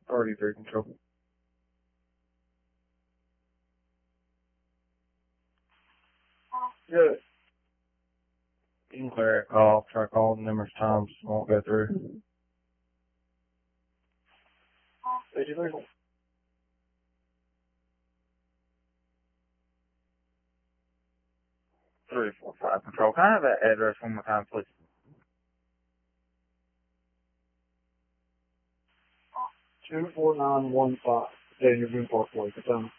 33 control. Good. You can clear that call. Try calling numerous times. Won't go through. 53. 345 control. Can I have that address one more time, please? 24915. Daniel Boone Parkway, Katana.